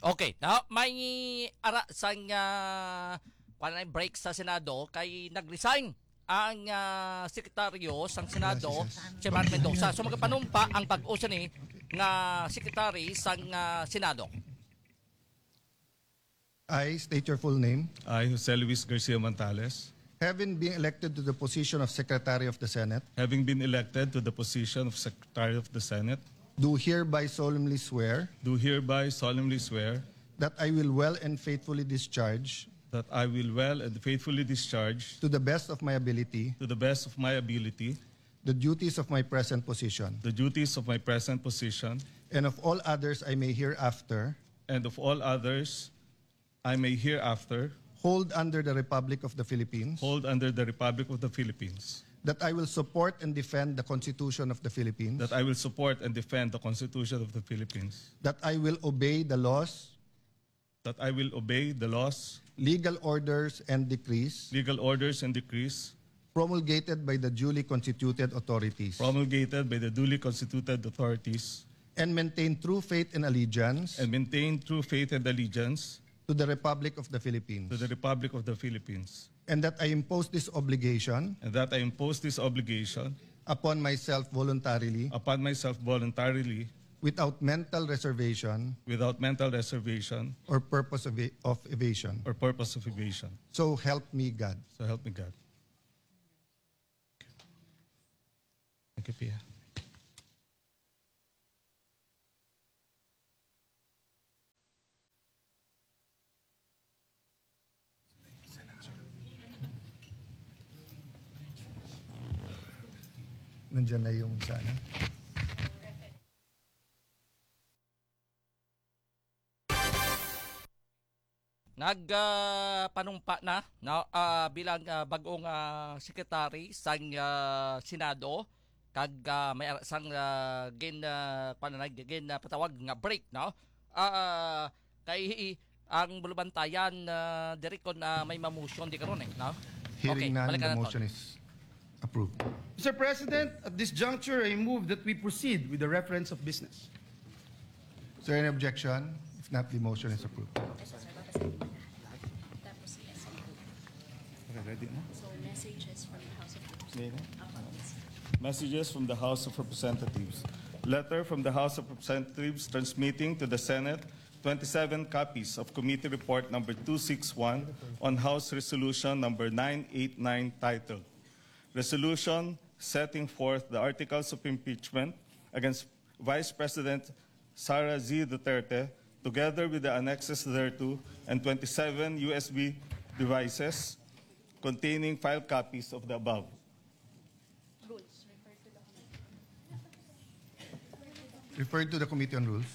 Okay, now may ara sang break sa Senado kay nag-resign ang sekretaryo sang Senado, si Mark Mendoza. So magapanumpa ang pag-usa ni nga sekretary sang Senado. I state your full name. I, Jose Luis Garcia Montales, Having been elected to the position of Secretary of the Senate, having been elected to the position of Secretary of the Senate, do hereby solemnly swear do hereby solemnly swear that I will well and faithfully discharge, that I will well and faithfully discharge, to the best of my ability, to the best of my ability, the duties of my present position, the duties of my present position, and of all others I may hereafter and of all others I may hereafter hold under the Republic of the Philippines, hold under the Republic of the Philippines, that I will support and defend the Constitution of the Philippines, that I will support and defend the Constitution of the Philippines, that I will obey the laws, that I will obey the laws, legal orders, and decrees legal orders, and decrees promulgated by the duly constituted authorities, promulgated by the duly constituted authorities, and maintain true faith and allegiance and maintain true faith and allegiance to the Republic of the Philippines, to the Republic of the Philippines, and that I impose this obligation and that I impose this obligation upon myself voluntarily, upon myself voluntarily, without mental reservation without mental reservation or purpose of evasion. or purpose of evasion. So help me God. So help me God. Thank you, Pia. Nandiyan na yung sana. Panumpa na bilang bagong sekretary sang Senado kag may sang gin patawag nga break no. Kay ang bulubantayan diri kon may mamotion di karon no. Hearing none, balikan the naton. motion is approved. Mr. President, at this juncture, I move that we proceed with the reference of business. Is there any objection? If not, the motion is approved. So messages from the House of Representatives. Messages from the House of Representatives. Letter from the House of Representatives transmitting to the Senate 27 copies of Committee Report number 261 on House Resolution number 989 titled Resolution Setting Forth the Articles of Impeachment against Vice President Sara Z. Duterte, together with the annexes thereto, and 27 USB devices containing file copies of the above. Rules. Referred to the Committee on Rules.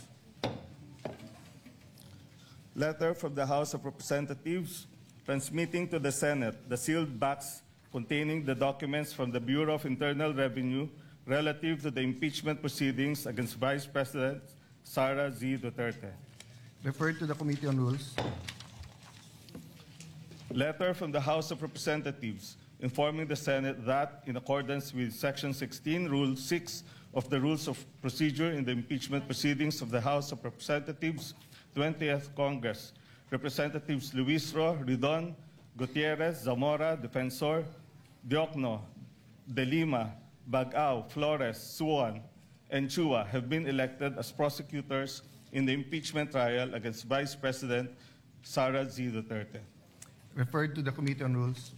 Letter from the House of Representatives transmitting to the Senate the sealed box containing the documents from the Bureau of Internal Revenue relative to the impeachment proceedings against Vice President Sara Z. Duterte. Referred to the Committee on Rules. Letter from the House of Representatives informing the Senate that, in accordance with Section 16, Rule 6 of the Rules of Procedure in the impeachment proceedings of the House of Representatives, 20th Congress, Representatives Luis Ro, Ridon, Gutierrez, Zamora, Defensor, Diokno, De Lima, Bagao, Flores, Suan, and Chua have been elected as prosecutors in the impeachment trial against Vice President Sara Z. Duterte. Referred to the Committee on Rules.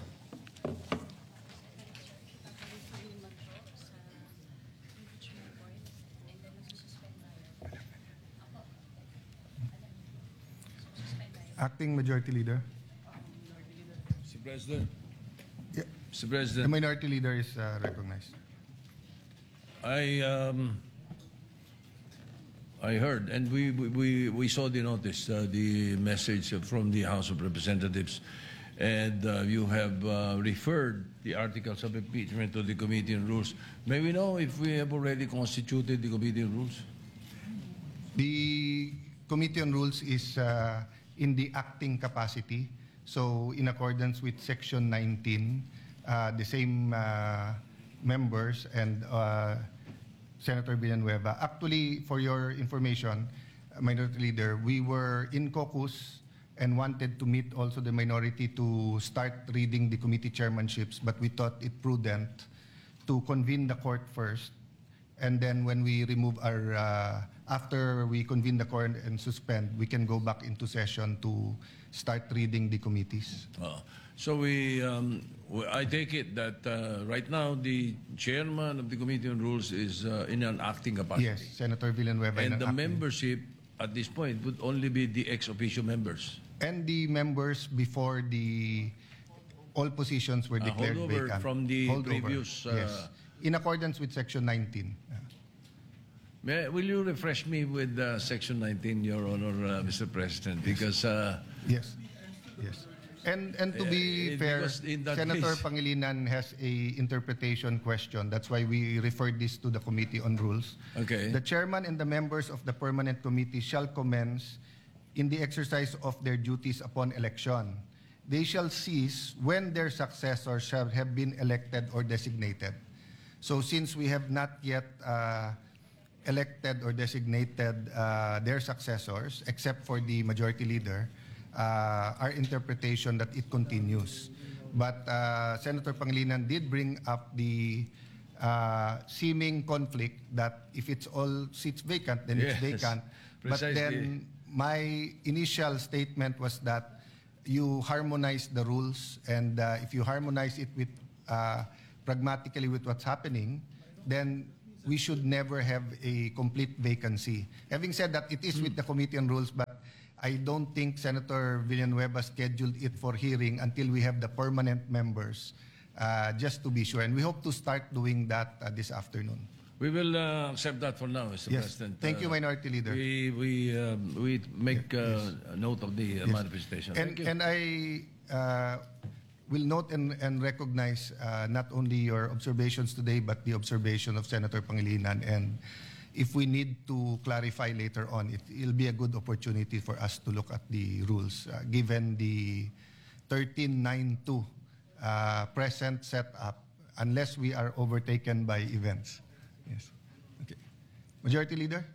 Acting Majority Leader. Mr. President. Yeah. Mr. The President, Minority Leader is recognized. I heard, and we saw the notice, the message from the House of Representatives, and you have referred the articles of impeachment to the Committee on Rules. May we know if we have already constituted the Committee on Rules? The Committee on Rules is in the acting capacity. So in accordance with Section 19, the same members and Senator Villanueva. Actually, for your information, Minority Leader, we were in caucus and wanted to meet also the minority to start reading the committee chairmanships, but we thought it prudent to convene the court first, and then when we remove our, after we convene the court and suspend, we can go back into session to start reading the committees. So I take it that right now the chairman of the Committee on Rules is in an acting capacity. Yes, Senator Villanueva. And the acting. membership at this point would only be the ex officio members. And the members before the all positions were declared holdover vacant. from the Holdover, previous, yes, in accordance with Section 19. Will you refresh me with Section 19, Your Honor, Mr. President? Because Yes, yes. And to be fair, because in that Senator case- Pangilinan has a interpretation question. That's why we referred this to the Committee on Rules. Okay. The chairman and the members of the permanent committee shall commence in the exercise of their duties upon election. They shall cease when their successors shall have been elected or designated. So since we have not yet elected or designated their successors, except for the majority leader, our interpretation that it continues. But Senator Pangilinan did bring up the seeming conflict that if it's all seats vacant, then it's Yes, vacant. But precisely. then my initial statement was that you harmonize the rules, and if you harmonize it with pragmatically with what's happening, then we should never have a complete vacancy. Having said that, it is with the Committee on Rules, but I don't think Senator Villanueva scheduled it for hearing until we have the permanent members, just to be sure. And we hope to start doing that this afternoon. we will accept that for now, Mr. Yes. President. Thank you, Minority Leader. We make a note of the manifestation. Thank you. And I will note and recognize not only your observations today, but the observation of Senator Pangilinan. And if we need to clarify later on, it'll be a good opportunity for us to look at the rules, given the 1392 present setup, unless we are overtaken by events. Yes. Okay. Majority Leader?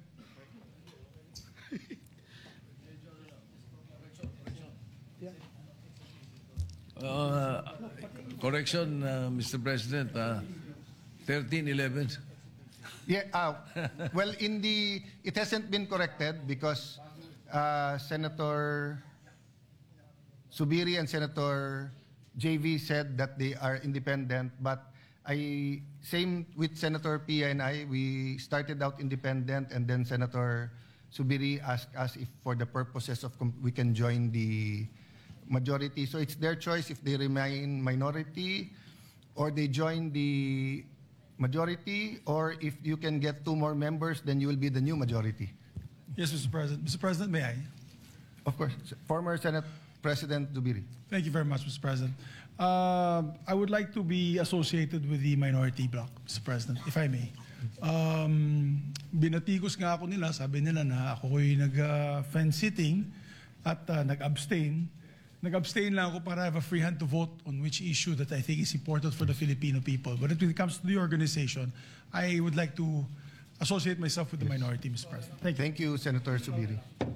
Correction, Mr. President, 1311. Yeah, well, it hasn't been corrected because Senator Subiri and Senator JV said that they are independent, but same with Senator Pia and I, we started out independent, and then Senator Subiri asked us if for the purposes of we can join the majority. So it's their choice if they remain minority or they join the majority, or if you can get 2 more members, then you will be the new majority. Yes, Mr. President. Mr. President, may I? Of course. Former Senate President Zubiri. Thank you very much, Mr. President. I would like to be associated with the minority bloc, Mr. President, if I may. Binatikos nga ako nila, sabi nila na ako'y nag-fence sitting at nag-abstain. Nag-abstain lang ako para have a free hand to vote on which issue that I think is important for the Filipino people. But when it comes to the organization, I would like to associate myself with the minority, Mr. President. Thank you. Thank you, Senator Subiri.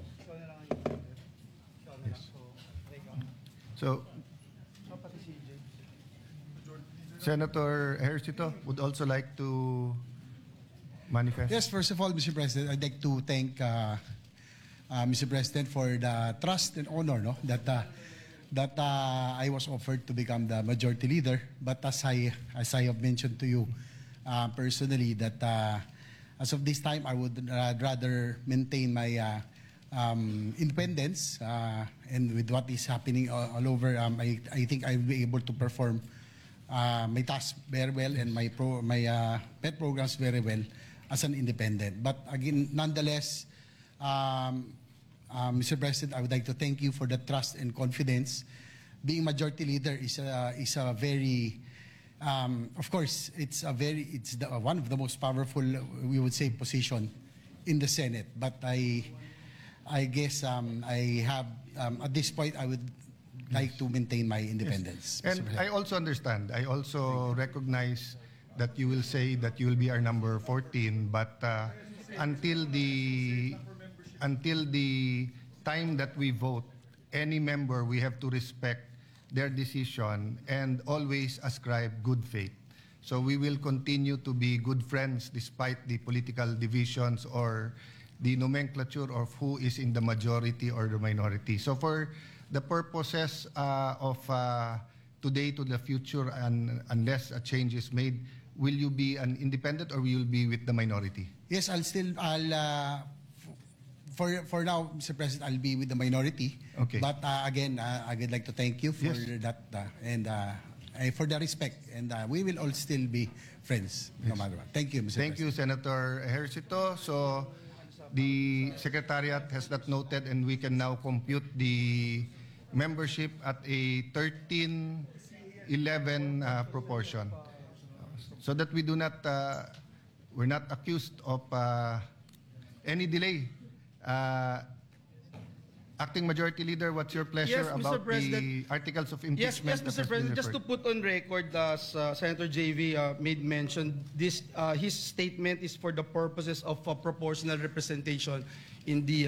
Yes. So, Senator Ejercito would also like to manifest. Yes, first of all, Mr. President, I'd like to thank Mr. President for the trust and honor that I was offered to become the majority leader. But as I have mentioned to you personally, that as of this time, I would rather maintain my independence, and with what is happening all over, I think I'll be able to perform my tasks very well and my pet programs very well as an independent. But again, nonetheless, Mr. President, I would like to thank you for the trust and confidence. Being majority leader is a very, of course, it's one of the most powerful, we would say, position in the Senate. But I guess I have, at this point, I would like to maintain my independence. Yes. And I also understand. I also recognize that you will say that you will be our number 14, but until until the time that we vote, any member, we have to respect their decision and always ascribe good faith. So we will continue to be good friends despite the political divisions or the nomenclature of who is in the majority or the minority. So for the purposes of today to the future, and unless a change is made, will you be an independent or will you be with the minority? Yes, for now, Mr. President, I'll be with the minority. Okay. But again, I would like to thank you for Yes. that and for the respect. And we will all still be friends no matter what. Thank you, Mr. Thank you, Senator Ejercito. So the Secretariat has that noted, and we can now compute the membership at a 13-11 proportion. So that we do not, we're not accused of any delay. Acting Majority Leader, what's your pleasure Yes, Mr. about the President. articles of Yes, impeachment? Mr. President, just to put on record, as Senator JV made mention, his statement is for the purposes of proportional representation in the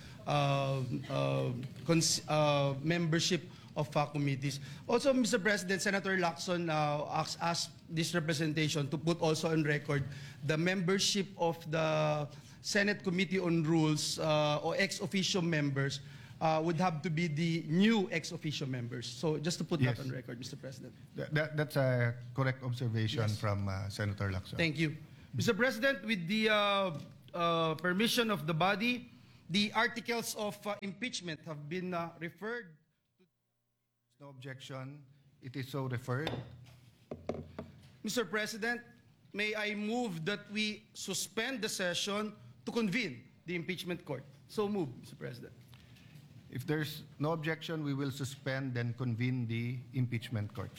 membership of committees. Also, Mr. President, Senator Lacson asked this representation to put also on record the membership of the Senate Committee on Rules or ex officio members would have to be the new ex officio members. So just to put Yes. that on record, Mr. President. That's a correct observation Yes. from Senator Lacson. Thank you. Mr. President, with the permission of the body, the articles of impeachment have been referred. No objection. It is so referred. Mr. President, may I move that we suspend the session to convene the impeachment court? So move, Mr. President. If there's no objection, we will suspend and convene the impeachment court.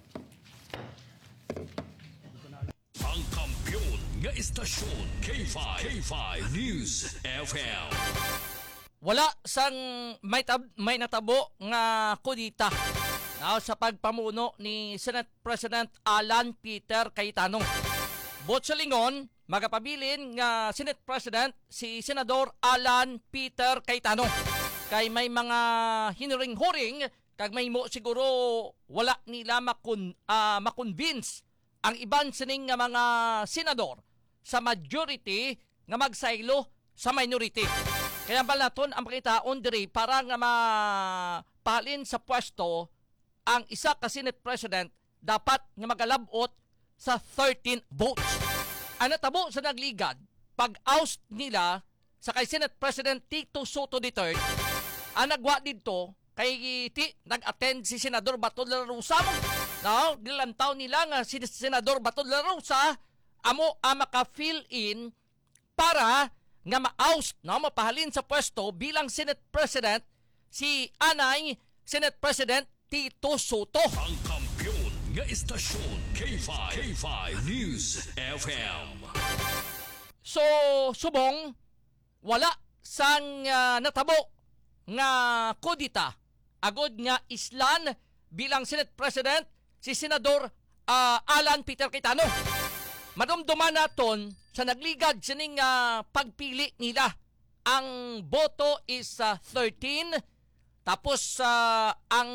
Ang kampiyon nga istasyon K5 News FM. Wala sang may natabo nga kudita sa pagpamuno ni Senate President Alan Peter Cayetano. Bot sa lingon, magapabilin nga Senate President si Senador Alan Peter Cayetano. Kay may mga hiniring-huring, kag may mo siguro wala nila makonvince ang iban sining nga mga senador sa majority nga magsaylo sa minority. Kaya ba naton ang pakitaon diri para nga mapalin sa pwesto ang isa ka Senate President dapat nga magalabot sa 13 votes. Ang natabo sa nagligad, pag-oust nila sa kay Senate President Tito Soto III, ang nagwa dito kay nag-attend si Senador Bato de la Rosa. No, dilantaw nila nga si Senador Bato de la Rosa amo maka-fill in para nga ma-oust, no, mapahalin sa pwesto bilang Senate President si Anay Senate President Tito Soto. Ang kampiyon nga istasyon K5 News FM. So, subong, wala sang natabo nga kudita. Agod nga islan bilang Senate President si Senador Alan Peter Cayetano. Madumduman naton sa nagligad sining pagpili nila. Ang boto is 13, tapos ang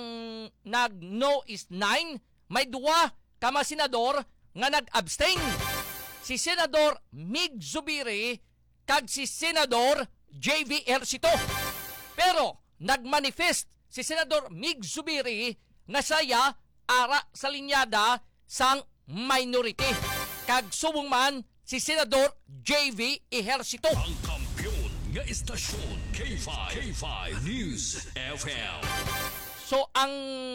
nag-no is 9. May duwa kama senador nga nag-abstain. Si Senador Mig Zubiri kag si Senador JV Ejercito. Pero nagmanifest si Senador Mig Zubiri nga saya ara sa linyada sang minority. Kag subong man si Senador JV Ejercito. Ang kampiyon nga istasyon K5 News FM. So ang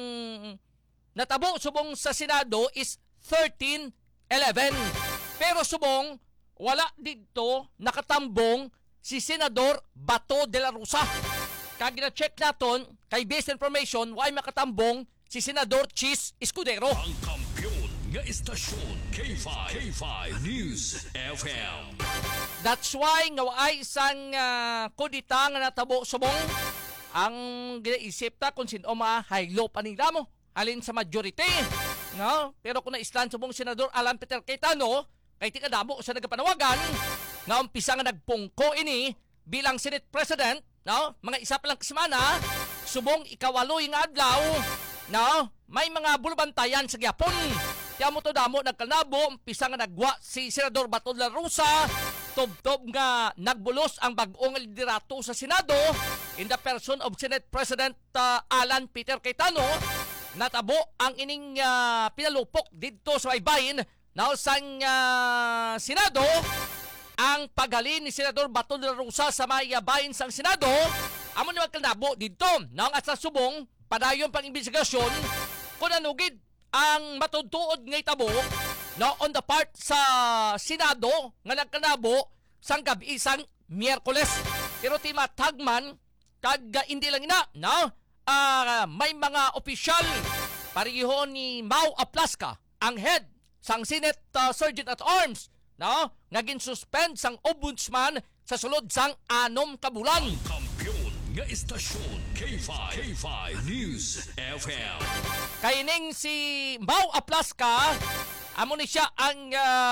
natabo subong sa Senado is 13-11. Pero subong wala dito nakatambong si Senador Bato de la Rosa. Kag na-check naton kay based information why makatambong si Senador Chis Escudero. Ang kampiyon nga istasyon K5 News FM. That's why nga waay isang kudita nga natabo subong ang ginaisip ta kung sino mahaylo pa nila mo alin sa majority. No? Pero kung naislan subong Senador Alan Peter Cayetano kay tikadamo sa nagapanawagan nga umpisa nga nagpungko ini bilang Senate President, no? Mga isa pa lang semana, subong ikawaloy nga adlaw, no? May mga bulubantayan sa gyapon. Kaya mo to damo nagkalabo, umpisa nga nagwa si Senador Bato de la Rosa, tubtob nga nagbulos ang bag-ong liderato sa Senado in the person of Senate President Alan Peter Cayetano. Natabo ang ining pinalupok dito sa baybayin na sang Senado. Ang paghalin ni Senador Bato de la Rosa sa may bayin sang Senado, amo ni magkalabo dito nang at sa subong padayon pang investigasyon kung anugid ang matudtuod nga itabo no, on the part sa Senado nga nagkalabo sang gabi isang Miyerkules. Pero ti matagman kag hindi lang ina no, may mga opisyal pareho ni Mau Aplaska, ang head sang Senate Sergeant at Arms, no, nga gin-suspend sang ombudsman sa sulod sang 6 ka bulan. Kampiyon nga istasyon K5 News FM. Kaining si Mau Aplaska, amo ni siya ang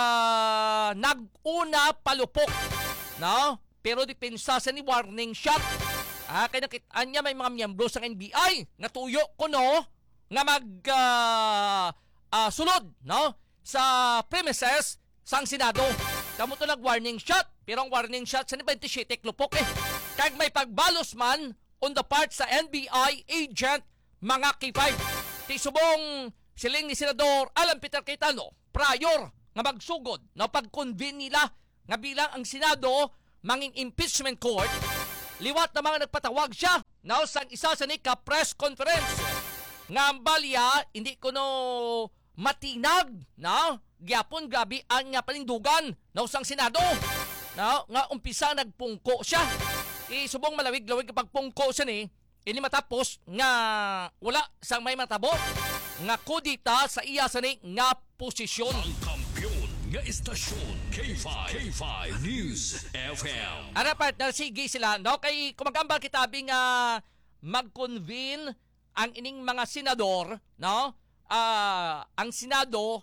nag-una palupok, no? Pero depensa sa ni warning shot. Kaya nakitaan niya may mga miyembro sa NBI na tuyo kuno nga mag sulod, no, sa premises sang Senado. Kamo to nag-warning shot, pero ang warning shot sa ni 27 klupok Kag may pagbalos man on the part sa NBI agent mga K5. Tisubong siling ni Senador Alan Peter Cayetano prior nga magsugod na pag-convene nila nga bilang ang Senado manging impeachment court. Liwat na mga nagpatawag siya na sang isa sa nika press conference nga balya hindi ko no matinag na gyapon grabe ang nga panindugan na usang Senado na nga umpisa nagpungko siya. Isubong malawig-lawig kapag pungko siya ni ini matapos nga wala sang may matabo nga kudita sa iya sa ni nga posisyon. Ang kampiyon nga istasyon K5 News FM. Ara partner, sige sila no kay kumagambal kitabi nga mag-convene ang ining mga senador, no? Ang Senado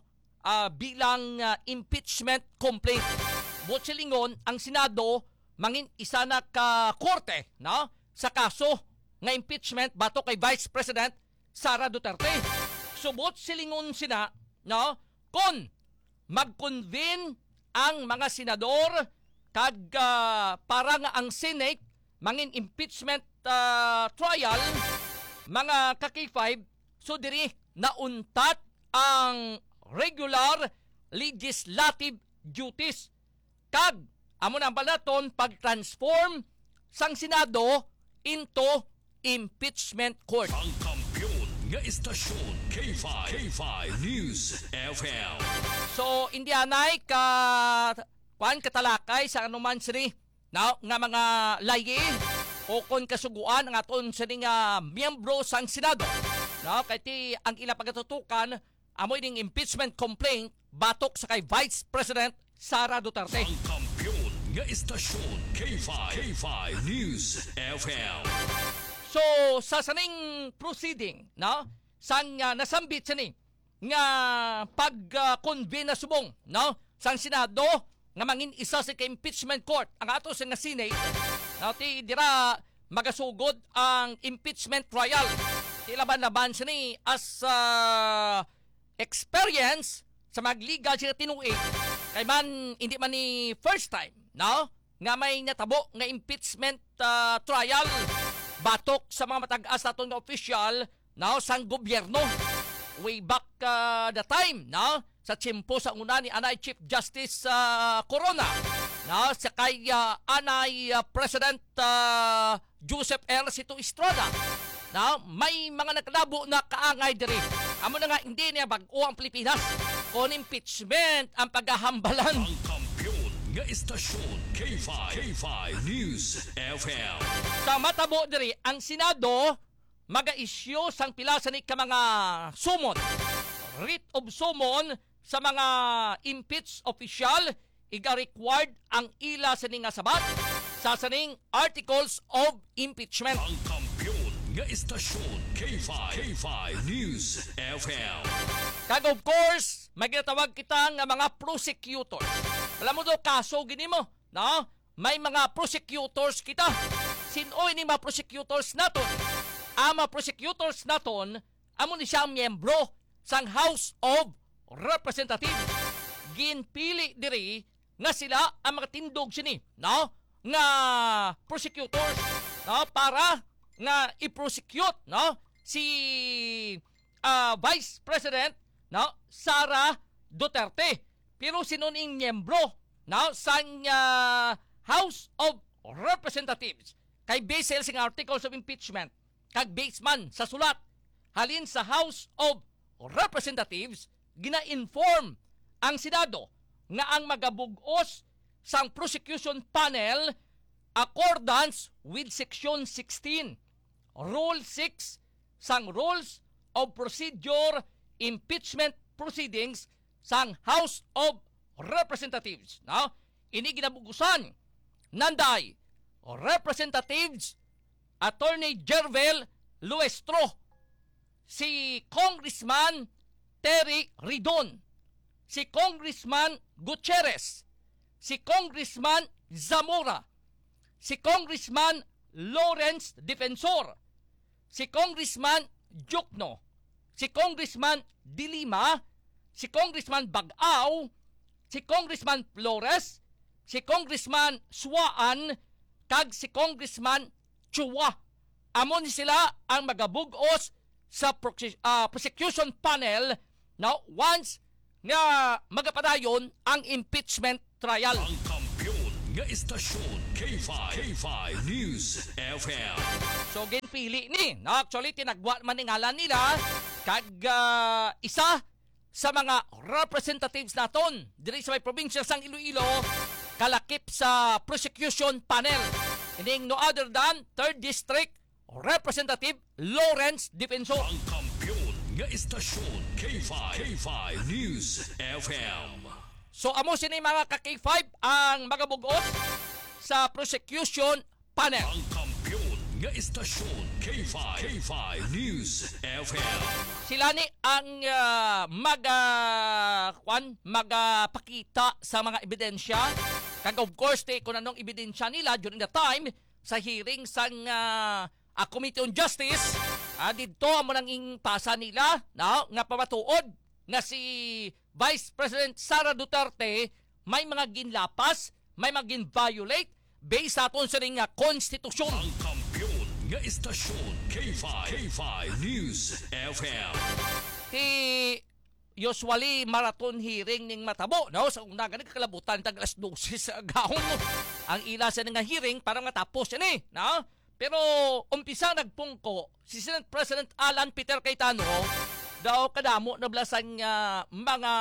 bilang impeachment complaint. Botselingon ang Senado mangin isa na ka korte, no? Sa kaso nga impeachment bato kay Vice President Sara Duterte. Subot silingon sina, no? Kon mag-convene ang mga senador kag para nga ang Senate mangin impeachment trial mga ka-K5 so diri nauntat ang regular legislative duties kag amo na balaton pag-transform sang Senado into impeachment court. Ang kampiyon nga istasyon K5 News FM. So indianay ka kuan katalakay sa anuman sini na nga mga layi o kon kasuguan ang aton sini nga miyembro sang Senado. No, kay ang ila pagatutukan amoy ning impeachment complaint batok sa kay Vice President Sara Duterte. Ang kampiyon nga istasyon K5 News FM. So sa saning proceeding, no, sang nasambit sini nga pag-convene na subong, no, sang Senado nga mangin isa sa impeachment court ang ato sa nga Senate. No, ti dira magasugod ang impeachment trial. Ilaban-laban siya ni as experience sa magligal siya tinuig. Kay man hindi man ni first time, no, nga may natabo nga impeachment trial batok sa mga matag-as naton nga official, no, sang gobyerno way back the time, no, sa tiyempo sa una ni Anay Chief Justice Corona, no, sa kay Anay President Joseph R. Sito Estrada. No, may mga nagkalabo na kaangay diri. Amo na nga hindi niya bag-o ang Pilipinas kon impeachment ang paghahambalan. Ang kampiyon nga istasyon K5 News FM. Sa matabo diri ang Senado maga-isyu sang pila sa ni ka mga sumon. Writ of summon sa mga impeached official iga-required ang ila sa ni nga sabat sa saning articles of impeachment. Ang kampiyon nga istasyon K5 News FM. Kag of course, may ginatawag kita nga mga prosecutors. Alam mo do kaso gini mo, no? may mga prosecutors kita. Sinoy ni mga prosecutors naton? Ang mga prosecutors naton, amo ni siyang miyembro sang House of Representatives. Ginpili diri nga sila ang mga tindog sini, no? Nga prosecutors, no? Para nga i-prosecute, no? Si Vice President, no? Sara Duterte. Pero sino ning miyembro, no? Sang House of Representatives. Kay base sing articles of impeachment, kag base man sa sulat, halin sa House of Representatives, gina-inform ang Senado nga ang magabugos sang prosecution panel accordance with Section 16, Rule 6 sang Rules of Procedure Impeachment Proceedings sang House of Representatives. No? Ini ginabugusan nanday Representatives Attorney Jervel Luestro, si Congressman Terry Ridon, si Congressman Gutierrez, si Congressman Zamora, si Congressman Lawrence Defensor, si Congressman Jukno, si Congressman Dilima, si Congressman Bagaw, si Congressman Flores, si Congressman Suaan, kag si Congressman Chua. Amon sila ang magabugos sa prosecution panel now once nga magapadayon ang impeachment trial. Ang kampiyon nga istasyon K5 News FM. So ginpili ni, no? Actually tinagwa man ning ngalan nila kag isa sa mga representatives naton diri sa may probinsya sang Iloilo kalakip sa prosecution panel. Ining no other than 3rd District Representative Lawrence Defensor. Ang kampiyon nga istasyon K5 News FM. So amo sini mga ka-K5 ang magabugos sa prosecution panel. Ang kampiyon nga istasyon K5 News FM. Sila ni ang magpakita sa mga ebidensya. Kag of course, kung anong ebidensya nila during the time sa hearing sang Committee on Justice, dito mo nang pasa nila, no, nga pamatuod nga si Vice President Sara Duterte may mga ginlapas, may mga gin-violate based sa aton sa ring konstitusyon. Ang kampiyon nga istasyon K5 News FM. Usually marathon hearing ning matabo, no? Sa una ganit kakalabutan tag alas 12 sa gahon ang ila sa nga hearing para matapos yan no? Pero umpisa nagpungko si Senate President Alan Peter Cayetano daw kadamo na blasang mga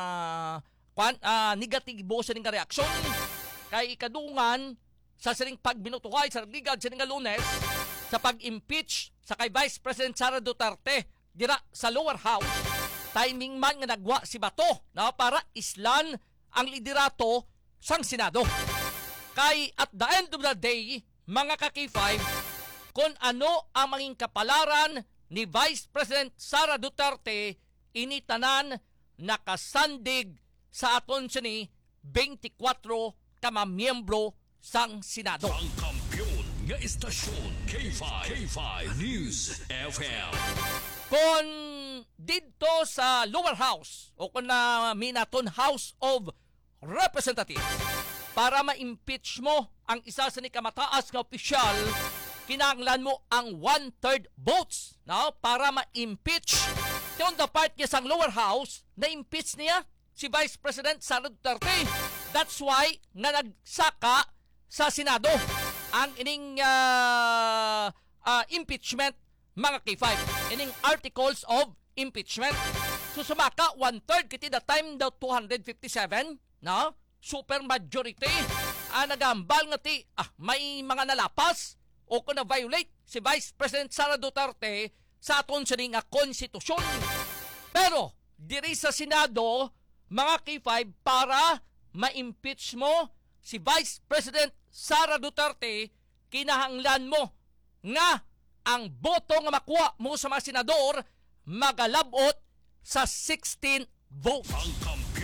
negatibo sa ning reaksyon kay ikadungan sa sining pagbinutuhay sa ligad sa ning Lunes sa pag-impeach sa kay Vice President Sara Duterte dira sa lower house. Timing man nga nagwa si Bato na para islan ang liderato sang Senado. Kay at the end of the day, mga ka-K5, kung ano ang maging kapalaran ni Vice President Sara Duterte, initanan nakasandig sa aton sini 24 ka mamiyembro sang Senado. Ang kampiyon nga istasyon K5 News FM. Kung dito sa lower house o kung na minaton House of Representatives para ma-impeach mo ang isa sa ni kamataas nga opisyal, kinahanglan mo ang 1/3 votes, no? Para ma-impeach. On the part niya sa lower house, na-impeach niya si Vice President Sara Duterte. That's why nga nagsaka sa Senado ang ining impeachment, mga K5, ining articles of impeachment. So sumaka 1/3 kiti the time daw 257, no? Super majority nagambal nga ti may mga nalapas o kung na-violate si Vice President Sara Duterte sa aton sa nga konstitusyon. Pero diri sa Senado, mga K5, para ma-impeach mo si Vice President Sara Duterte, kinahanglan mo nga ang boto nga makuha mo sa mga senador magalabot sa 16 votes. Ang kampiyon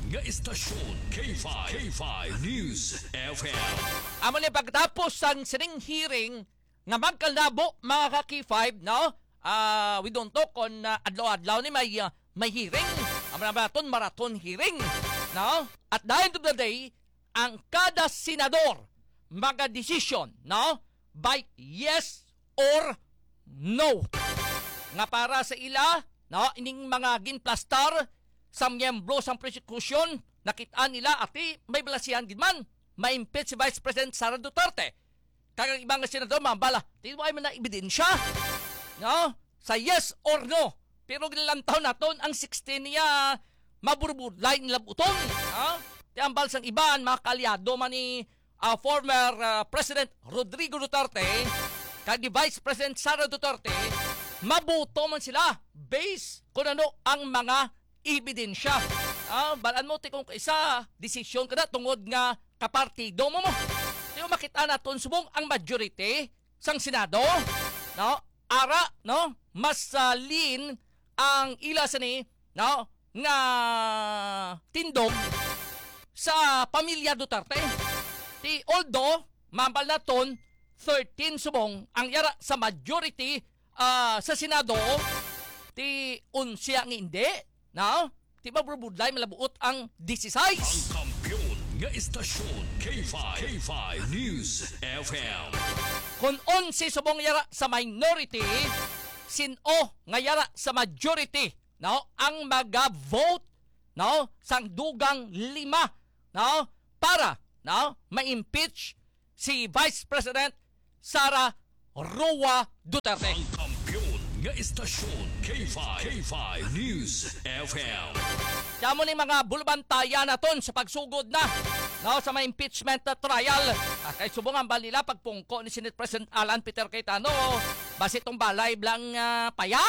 nga istasyon K5 News FM. Amo ni pagtapos sang sining hearing nga magkalabo mga ka-K5, no? We don't talk on adlaw-adlaw ni may hearing. Amo na marathon hearing, no? At the end of the day, ang kada senador maga-decision, no? By yes or no. Nga para sa ila, no? Ining mga ginplastar sa miyembro sa prosecution, nakita nila ati may balasihan gid man ma-impeach si Vice President Sara Duterte. Kaya ibang senador mambala, di ba ay man na ebidensya, no? Sa yes or no. Pero gilantaw naton ang 16 niya maburbudlay nila buton, no? Ti ambal sang iban mga kalyado man ni former President Rodrigo Duterte kag ni Vice President Sara Duterte, mabuto man sila based kung ano ang mga ebidensya. Balaan mo ti kung isa desisyon kada tungod nga kapartido mo. Di mo makita naton subong ang majority sang Senado, no? Ara, no? Mas lean ang ila sa ni, no? Nga tindog sa pamilya Duterte. Ti although mambal naton 13 subong ang yara sa majority sa Senado, ti unsya nga hindi, no? Ti mabrubudlay malabuot ang 16. Ang kampiyon nga istasyon K5 News FM. Kung 11 subong yara sa minority, sino nga yara sa majority, no? Ang maga-vote, no? Sang dugang 5, no? Para, no? Ma-impeach si Vice President Sara Roa Duterte. Ang kampiyon nga istasyon K5 News FM. Kamo ni mga bulbantaya naton sa pagsugod na, no, sa may impeachment trial. Kay subong ang balila pagpungko ni Senate President Alan Peter Cayetano, basi itong balay blang paya.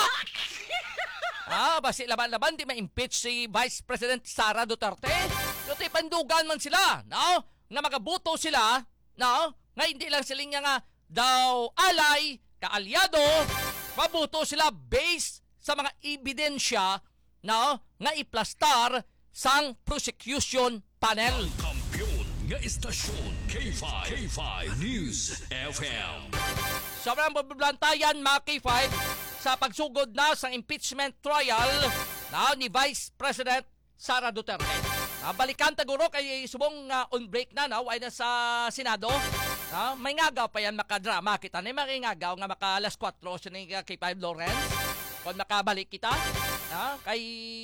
Basi laban-laban di ma-impeach si Vice President Sara Duterte. Yote pandugan man sila, no? Nga magabuto sila, no? Nga hindi lang sila nga daw alay, kaalyado, mabuto sila based sa mga ebidensya, no? Nga iplastar sang prosecution panel. Ang kampiyon nga istasyon K5 News FM. Sobrang bablantayan mga K5 sa pagsugod na sa impeachment trial na ni Vice President Sara Duterte. Balikan taguro kay subong on break na, no? Ay na sa Senado. May ngagaw pa yan makadrama kita. May ngagaw nga maka alas 4 sa ni K5 Lawrence. Kung makabalik kita, kay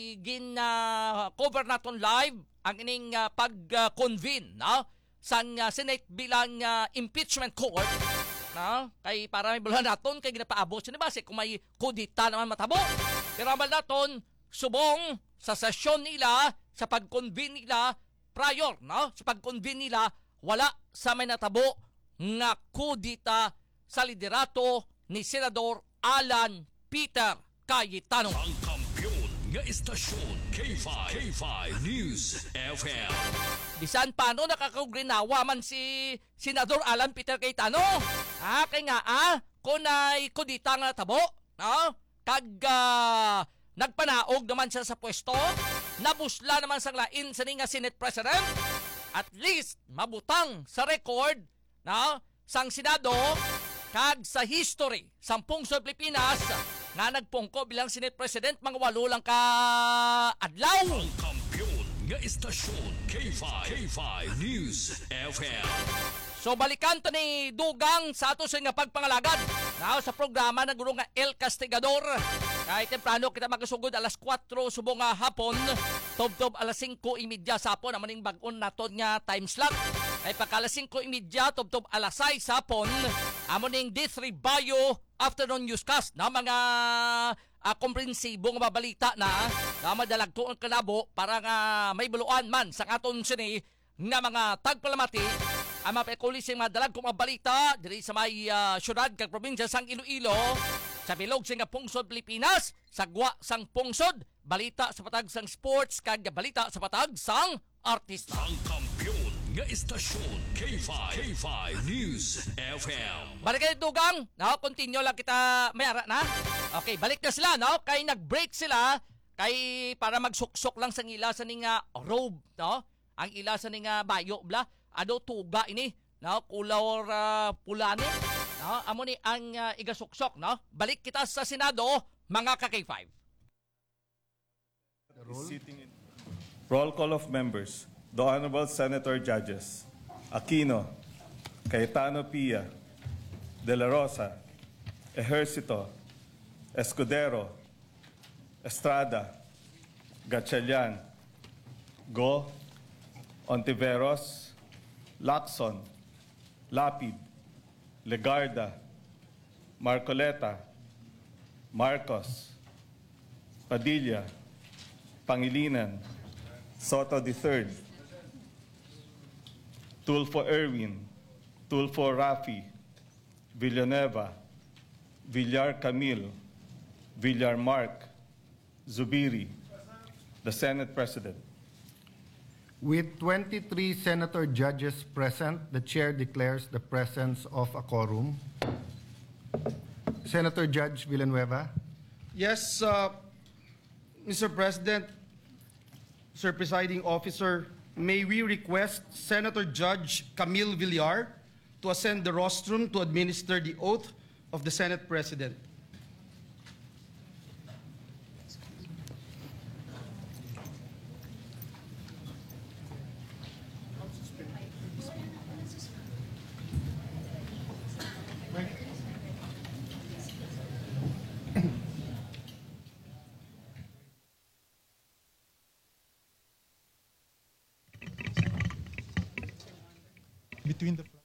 cover naton live ang ining pag-convene, no? Sang Senate bilang impeachment court, no? Kay para may bulan naton kay ginapaabot siya, base kung may kudita naman matabo. Pero amal naton subong sa sesyon nila, sa pag-convene nila prior, no? Sa pag-convene nila wala sa may natabo nga kudita sa liderato ni Senador Alan Peter Cayetano. Ang kampiyon nga istasyon K5 News FM. Bisan paano nakakagrinawa man si Senador Alan Peter Cayetano. Kay nga kung ay kudita nga tabo, no? Kag nagpanaog naman siya sa pwesto, nabusla naman sang lain sa nga Senate President, at least mabutang sa record, no? Sang Senado, kag sa history sang pungsod Pilipinas nga nagpungko bilang Senate President, mga 8 lang ka adlaw. Ang kampiyon nga istasyon K5 News FM. So balikan to ni Dugang sa ato sa nga pagpangalagad na sa programa na guro nga El Castigador. Kahit temprano kita magasugod alas 4 subong nga hapon, tob-tob alas 5:30 sa hapon, naman yung bagon naton nga time slot. Ay pagka alas 5:30, tob-tob alas 6 sa hapon, amon ning D3 Bio Afternoon Newscast na mga komprehensibong mabalita na madalag ko ang kalabo para nga may buluan man sa aton sini nga mga tagpalamati ang mapekulising mga dalag kong mabalita diri sa may syudad kag probinsya sang Iloilo, sa bilog sa pungsod Pilipinas, sa gwa sang pungsod, balita sa patag sang sports kag balita sa patag sang artista. Ang kampiyon nga istasyon K5 News FM. Balik kayo Dugang, no? Continue lang kita mayara na. Okay, balik na sila, no? Kay nag-break sila kay para magsuksok lang sa ilasan ni nga robe, no? Ang ilasan ni nga bayo bla, ado tuga ini, no? Kulor pula ni, no? Amo ni ang igasuksok, no? Balik kita sa Senado, mga ka-K5. Roll call of members. The Honorable Senator Judges Aquino, Cayetano Pia, De La Rosa, Ejercito, Escudero, Estrada, Gatchalian, Go, Ontiveros, Lacson, Lapid, Legarda, Marcoleta, Marcos, Padilla, Pangilinan, Soto III, Tulfo Erwin, Tulfo Rafi, Villanueva, Villar Camille, Villar Mark, Zubiri, the Senate President. With 23 senator judges present, the chair declares the presence of a quorum. Senator Judge Villanueva. Yes, Mr. President, Sir Presiding Officer, may we request Senator Judge Camille Villar to ascend the rostrum to administer the oath of the Senate President. Between the